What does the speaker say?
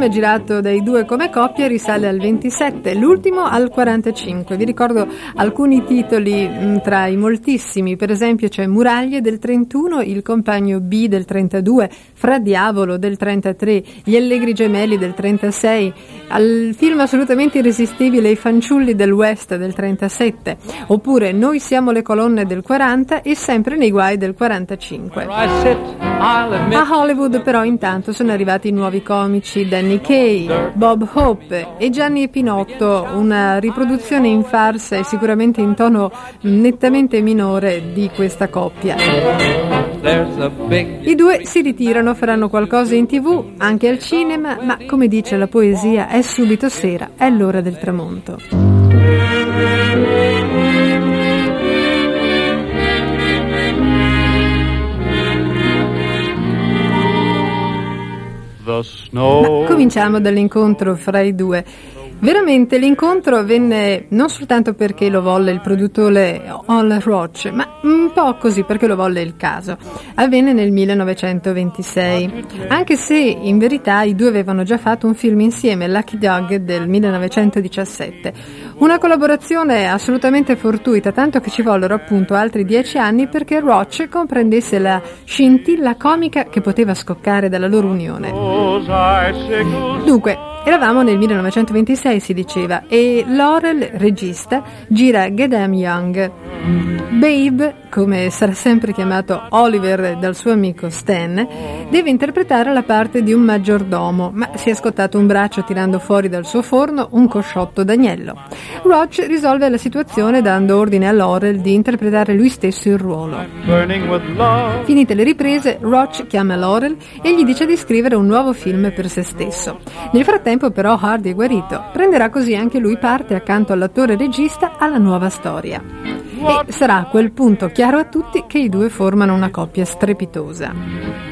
film girato dai due come coppia risale al 27, l'ultimo al 45. Vi ricordo alcuni titoli tra i moltissimi, per esempio c'è Muraglie del 31, Il compagno B del 32, Fra Diavolo del 33, Gli Allegri Gemelli del 36, al film assolutamente irresistibile I Fanciulli del West del 37, oppure Noi siamo le colonne del 40 e Sempre nei guai del 45. A Hollywood però intanto sono arrivati i nuovi comici Danny Kaye, Bob Hope e Gianni e Pinotto, una riproduzione in farsa e sicuramente in tono nettamente minore di questa coppia. I due si ritirano, faranno qualcosa in TV, anche al cinema, ma come dice la poesia, è subito sera, è l'ora del tramonto. Ma cominciamo dall'incontro fra i due. Veramente l'incontro avvenne non soltanto perché lo volle il produttore Hal Roach, ma un po' così perché lo volle il caso. Avvenne nel 1926, anche se in verità i due avevano già fatto un film insieme, Lucky Dog del 1917. Una collaborazione assolutamente fortuita, tanto che ci vollero appunto altri 10 anni perché Roach comprendesse la scintilla comica che poteva scoccare dalla loro unione. Dunque, eravamo nel 1926, si diceva, e Laurel, regista, gira Get Em Young. Babe, come sarà sempre chiamato Oliver dal suo amico Stan, deve interpretare la parte di un maggiordomo, ma si è scottato un braccio tirando fuori dal suo forno un cosciotto d'agnello. Roach risolve la situazione dando ordine a Laurel di interpretare lui stesso il ruolo. Finite le riprese, Roach chiama Laurel e gli dice di scrivere un nuovo film per se stesso. Nel frattempo però Hardy è guarito, prenderà così anche lui parte accanto all'attore regista alla nuova storia. E sarà a quel punto chiaro a tutti che i due formano una coppia strepitosa.